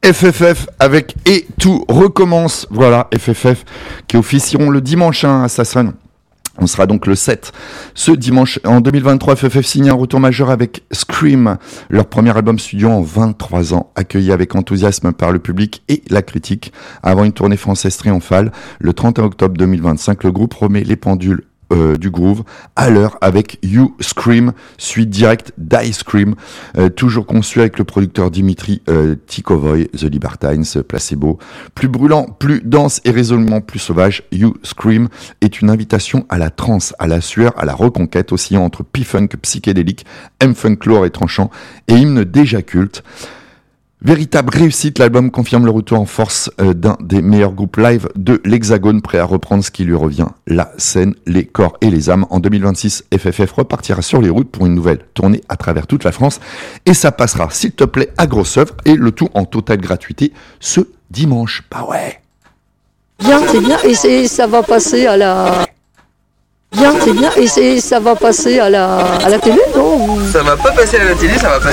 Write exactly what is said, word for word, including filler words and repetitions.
F F F avec Et tout recommence. Voilà, F F F qui officieront le dimanche hein, à Sassonne. On sera donc le sept. Ce dimanche, en deux mille vingt-trois, F F F signe un retour majeur avec Scream, leur premier album studio en vingt-trois ans, accueilli avec enthousiasme par le public et la critique. Avant une tournée française triomphale, le trente et un octobre deux mille vingt-cinq, le groupe remet les pendules Euh, du groove à l'heure avec You Scream, suite directe d'Ice Cream, euh, toujours conçu avec le producteur Dimitri euh, Tikovoy, The Libertines, Placebo. Plus brûlant, plus dense et résolument plus sauvage, You Scream est une invitation à la transe, à la sueur, à la reconquête, oscillant entre P-Funk psychédélique, M-Funk lourd et tranchant et hymne déjà culte. Véritable réussite, l'album confirme le retour en force euh, d'un des meilleurs groupes live de l'Hexagone, prêt à reprendre ce qui lui revient, la scène, les corps et les âmes. En deux mille vingt-six, F F F repartira sur les routes pour une nouvelle tournée à travers toute la France. Et ça passera, s'il te plaît, à grosse œuvre, et le tout en totale gratuité ce dimanche. Bah ouais. Bien, c'est bien, et c'est, ça va passer à la... Bien, c'est bien, et c'est, ça va passer à la, à la télé, non? Ça va pas passer à la télé, ça va passer